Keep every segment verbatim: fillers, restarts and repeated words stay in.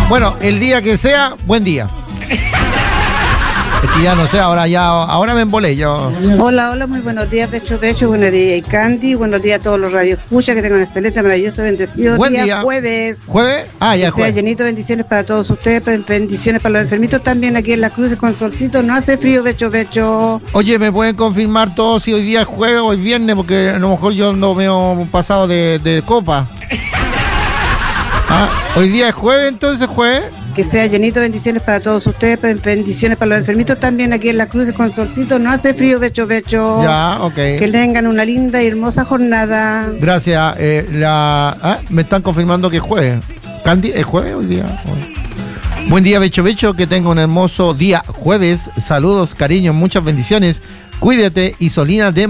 Bueno, el día que sea, buen día. Es que ya no sé, ahora ya, ahora me embolé yo. Hola, hola, muy buenos días, Pecho Pecho, buenos días, Candy, buenos días a todos los radioescuchas, que tengan un excelente, maravilloso, bendecido Buen día, día. jueves. ¿Jueves? Ah, ya que sea jueves. llenito de bendiciones para todos ustedes, bendiciones para los enfermitos también aquí en Las Cruces con solcito, no hace frío, Pecho Pecho. Oye, ¿me pueden confirmar todo si hoy día es jueves o es viernes? Porque a lo mejor yo no me he pasado de, de copa. Ah, ¿hoy día es jueves entonces, jueves? Que sea llenito de bendiciones para todos ustedes, bendiciones para los enfermitos también aquí en Las Cruces con solcito, no hace frío, Pecho Pecho. Ya, ok. Que tengan una linda y hermosa jornada. Gracias. Eh, la, ah, me están confirmando que es jueves. Candy, ¿es jueves hoy día? Buen día, Becho Becho, que tenga un hermoso día jueves. Saludos, cariños, muchas bendiciones. Cuídate, Isolina de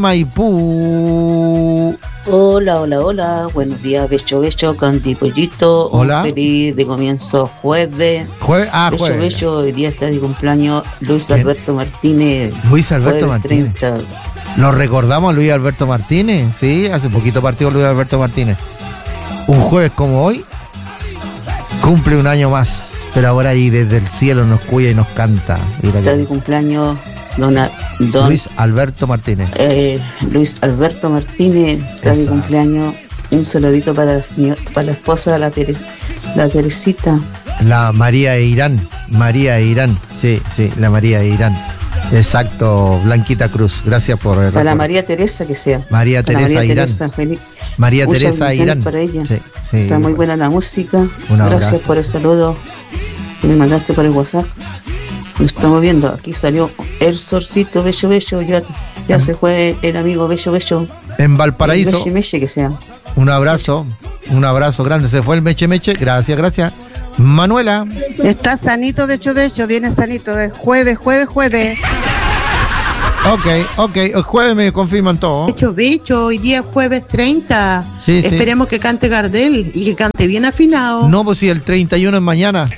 Maipú. Hola, hola, hola. Buenos días, Becho Becho, Candy Pollito. Hola. Un feliz de comienzo jueves. Jueves, ah, Becho jueves. Becho, hoy día está de cumpleaños Luis Bien. Alberto Martínez. Luis Alberto jueves Martínez. treinta. Lo recordamos, Luis Alberto Martínez. Sí, hace poquito partió Luis Alberto Martínez. Un jueves como hoy, cumple un año más. Pero ahora ahí desde el cielo nos cuida y nos canta. Mira Está que- de cumpleaños dona, don Luis Alberto Martínez. eh, Luis Alberto Martínez. Está de Esa. cumpleaños. Un saludito para, la señor- para la esposa de la, Tere, la Teresita. La María de Irán. María de Irán. Sí, sí, la María de Irán. Exacto, Blanquita Cruz. Gracias por el Para la recuerdo. María Teresa que sea. María Para Teresa María Irán. Teresa, feliz. María Muchas Teresa bendiciones Irán. para ella. Sí, sí. Está muy buena la música. Un abrazo. Gracias por el saludo que me mandaste por el WhatsApp. Nos estamos viendo. Aquí salió el Sorcito Bello Bello. Ya, ya se fue el amigo Bello Bello. En Valparaíso, Meche Meche que sea. un abrazo, un abrazo grande. Se fue el Meche Meche. Gracias, gracias. Manuela. Está sanito, Becho Becho, viene sanito, es jueves, jueves, jueves. Ok, ok. El jueves me confirman todo. Bicho, bicho, hoy día es jueves treinta. Sí, sí. Esperemos que cante Gardel y que cante bien afinado. No, pues si el treinta y uno es mañana.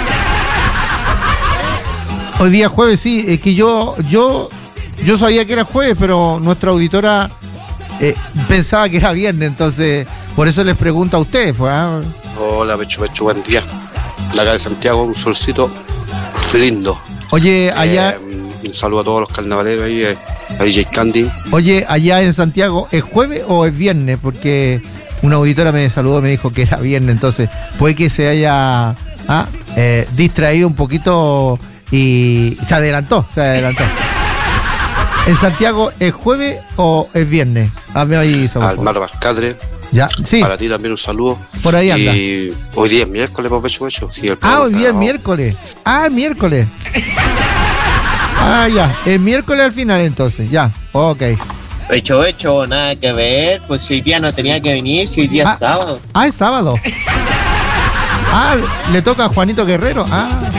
Hoy día es jueves, sí. Es que yo, yo, yo sabía que era jueves, pero nuestra auditora eh, pensaba que era viernes, entonces por eso les pregunto a ustedes, pues. ¿Ah? Hola, Becho Becho, buen día. De acá de Santiago, un solcito lindo. Oye, allá, Eh, un saludo a todos los carnavaleros ahí, eh, a D J Candy. oye, allá en Santiago, ¿es jueves o es viernes? Porque una auditora me saludó y me dijo que era viernes, entonces puede que se haya ah, eh, distraído un poquito y se adelantó, se adelantó. ¿En Santiago es jueves o es viernes? Hazme ahí, Al Samuel. Mar Bascadre. Ya, sí, Para ti también un saludo. por ahí anda. Y hoy día es miércoles, pues, Becho Becho. Sí, el Ah, programa hoy está día es grabado. miércoles. Ah, miércoles. Ah, ya. Es miércoles al final entonces. Ya. Ok. Hecho, hecho, nada que ver. Pues si hoy día no tenía que venir, si hoy día Ah. es sábado. Ah, es sábado. Ah, le toca a Juanito Guerrero. Ah.